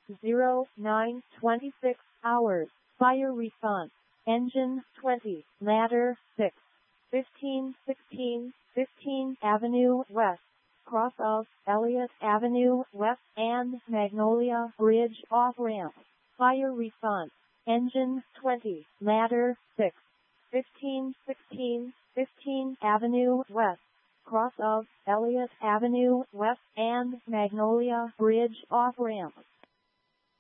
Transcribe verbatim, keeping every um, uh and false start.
zero nine twenty-six hours. Fire refund. Engine twenty, ladder six, fifteen sixteen, fifteenth Avenue West, cross of Elliott Avenue West and Magnolia Bridge off-ramp. Fire refund. Engine twenty, ladder six, fifteen sixteen, fifteenth Avenue West, cross of Elliott Avenue West and Magnolia Bridge off-ramp.